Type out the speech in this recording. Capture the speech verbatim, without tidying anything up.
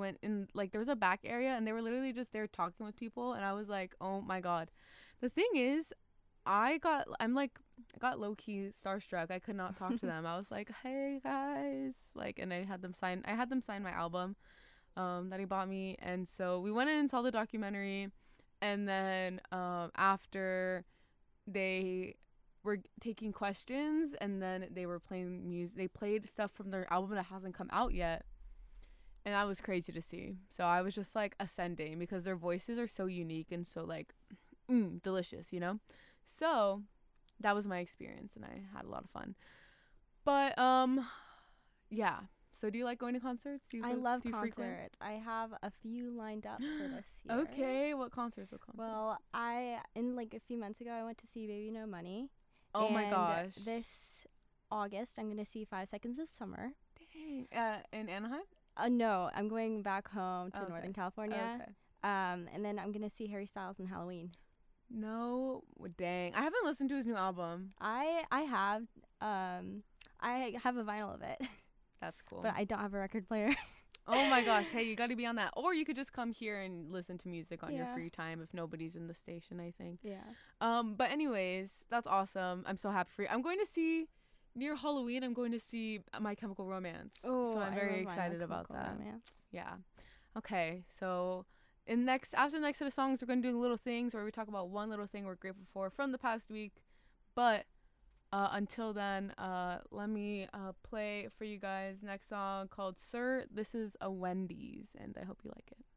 went in, like, there was a back area, and they were literally just there talking with people, and I was like, oh my god. The thing is, I got, I'm like, I got low key starstruck. I could not talk to them. I was like, hey guys, like, and I had them sign, I had them sign my album, um, that he bought me, and so we went in and saw the documentary, and then, um, after they were taking questions, and then they were playing music, they played stuff from their album that hasn't come out yet, and that was crazy to see. So I was just like ascending because their voices are so unique and so like mm, delicious, you know. So that was my experience, and I had a lot of fun. But um yeah, so do you like going to concerts? Do you I go, love do you concerts. frequent? I have a few lined up for this year. Okay, what concerts? What concerts? Well, I in like a few months ago I went to see Baby No Money. Oh my and gosh. This August I'm going to see Five Seconds of Summer. Dang. Uh, in Anaheim? Uh, no, I'm going back home to Okay. Northern California. Okay. Um, and then I'm going to see Harry Styles in Halloween. No, dang. I haven't listened to his new album. I I have um I have a vinyl of it. That's cool. But I don't have a record player. Oh my gosh, hey, you got to be on that. Or you could just come here and listen to music on your Yeah. free time if nobody's in the station, I think. Yeah. Um, but anyways, that's awesome. I'm so happy for you. I'm going to see, near Halloween, I'm going to see My Chemical Romance. Oh, so I'm I very love My excited about Chemical that. Romance. Yeah. Okay, so in next after the next set of songs, we're going to do little things where we talk about one little thing we're grateful for from the past week. But uh, until then, uh, let me uh, play for you guys next song called Sir. This is a Wendy's, and I hope you like it.